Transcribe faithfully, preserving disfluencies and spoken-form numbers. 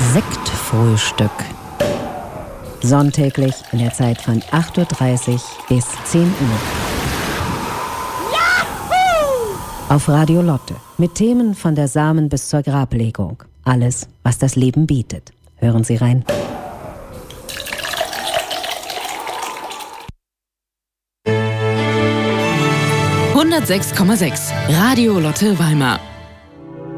Sektfrühstück. Sonntäglich in der Zeit von acht Uhr dreißig bis zehn Uhr. Yahoo! Auf Radio Lotte. Mit Themen von der Samen bis zur Grablegung. Alles, was das Leben bietet. Hören Sie rein. hundertsechs Komma sechs Radio Lotte Weimar